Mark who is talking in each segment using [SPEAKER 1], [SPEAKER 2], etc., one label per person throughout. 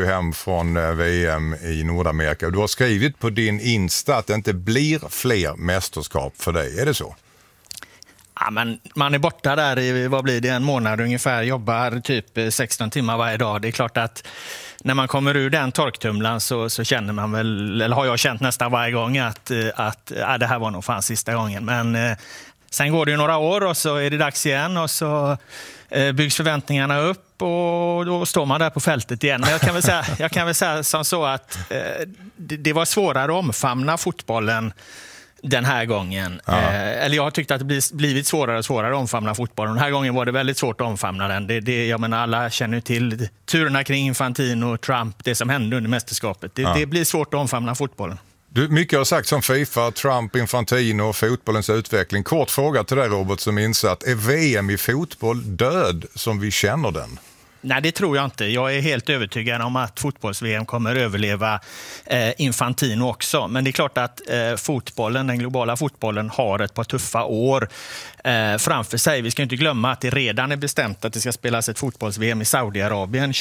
[SPEAKER 1] ju hem från VM i Nordamerika. Du har skrivit på din Insta att det inte blir fler mästerskap för dig. Är det så?
[SPEAKER 2] Ja, men man är borta där i, vad blir det, en månad ungefär, jobbar typ 16 timmar varje dag. Det är klart att när man kommer ur den torktumlan så känner man väl, eller har jag känt nästan varje gång att det här var nog fan sista gången. Men sen går det ju några år och så är det dags igen och så byggs förväntningarna upp och då står man där på fältet igen. Men jag kan väl säga som så att det var svårare att omfamna fotbollen den här gången. Ja. Eller jag har tyckt att det blivit svårare och svårare att omfamna fotbollen. Den här gången var det väldigt svårt att omfamna den. Jag menar, alla känner till turerna kring Infantino och Trump, det som hände under mästerskapet. Det blir svårt att omfamna fotbollen.
[SPEAKER 1] Mycket har sagt om FIFA, Trump, Infantino och fotbollens utveckling. Kort fråga till dig, Robert, som insatt. Är VM i fotboll död som vi känner den?
[SPEAKER 2] Nej, det tror jag inte. Jag är helt övertygad om att fotbolls-VM kommer överleva Infantino också. Men det är klart att fotbollen, den globala fotbollen, har ett par tuffa år framför sig. Vi ska inte glömma att det redan är bestämt att det ska spelas ett fotbolls-VM i Saudiarabien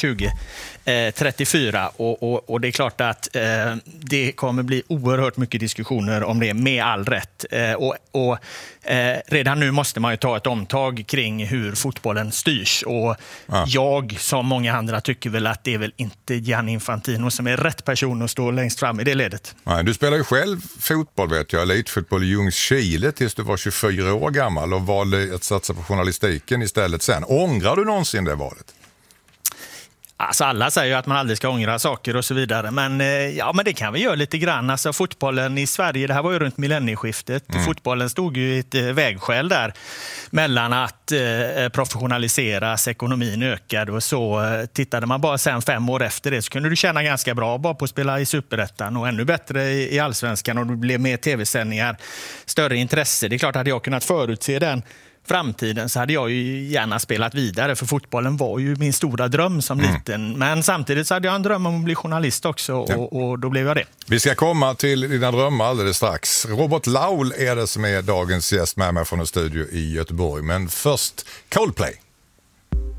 [SPEAKER 2] 2034. Och det är klart att det kommer bli oerhört mycket diskussioner om det, med all rätt. Redan nu måste man ju ta ett omtag kring hur fotbollen styrs. Och jag, som många andra, tycker väl att det är väl inte Gianni Infantino som är rätt person att stå längst fram i det ledet.
[SPEAKER 1] Nej, du spelar ju själv fotboll, vet jag, elitfotboll i Ljungskile tills du var 24 år gammal och valde att satsa på journalistiken istället sen. Ångrar du någonsin det valet?
[SPEAKER 2] Alltså alla säger ju att man aldrig ska ångra saker och så vidare. Men det kan vi göra lite grann. Alltså fotbollen i Sverige, det här var ju runt millennieskiftet. Fotbollen stod ju i ett vägskäl där mellan att professionaliseras, ekonomin ökade och så. Tittade man bara sen 5 år efter det så kunde du tjäna ganska bra bara på att spela i Superettan och ännu bättre i Allsvenskan, och det blev mer tv-sändningar, större intresse. Det är klart att jag kunnat förutse den framtiden så hade jag ju gärna spelat vidare, för fotbollen var ju min stora dröm som liten. Men samtidigt så hade jag en dröm om att bli journalist också och då blev jag det.
[SPEAKER 1] Vi ska komma till dina drömmar alldeles strax. Robert Laul är det som är dagens gäst med mig från en studio i Göteborg. Men först Coldplay.